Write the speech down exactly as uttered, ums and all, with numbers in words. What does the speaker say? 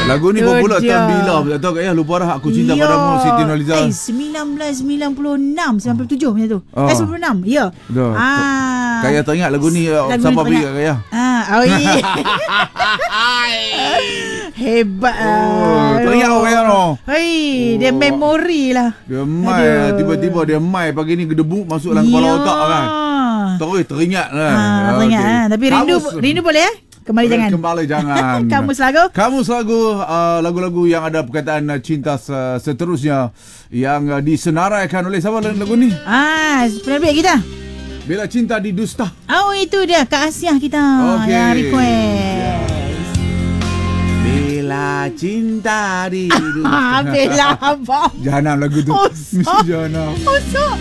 Lagu ni popular tahun bila? Tak tahu kat ya. Lupa dah. Aku cinta ya. padamu Siti Nurhaliza. Eh, sembilan belas sembilan puluh enam sembilan puluh tujuh macam tu. Oh. Eh sembilan puluh enam. Ya. Dah. Ah. Kaya teringat lagu ni. Lagu Siapa ni beri teringat. kat Kaya? Ah, oh iya. Hebat. Oh, teringat orang Kaya no. Hei, dia Oh. memori lah. Dia mai. Aduh. Tiba-tiba dia mai pagi ni gedebuk masuk dalam kepala Ya. otak kan. Terus teringat lah. Ah, teringat Okey. ah. Tapi rindu Kamus- rindu boleh eh? Kembali jangan. Kembali jangan. Kamu selagu. Kamu selagu uh, lagu-lagu yang ada perkataan uh, cinta uh, seterusnya yang uh, disenaraikan oleh siapa lagu ni? Ah, penerbit kita. Bila Cinta Didusta. Oh, itu dia Kak Asiah kita Okey. yang request. Bila Cinta Didusta. Ah, bela abang. Jahanam lagu tu. Oh, Mesti Jahanam. Osok.